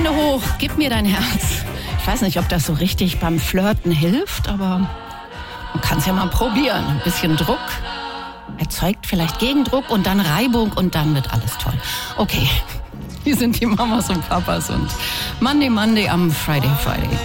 Hände hoch, gib mir dein Herz. Ich weiß nicht, ob das so richtig beim Flirten hilft, aber man kann es ja mal probieren. Ein bisschen Druck erzeugt vielleicht Gegendruck und dann Reibung und dann wird alles toll. Okay, hier sind die Mamas und Papas und Monday am Friday.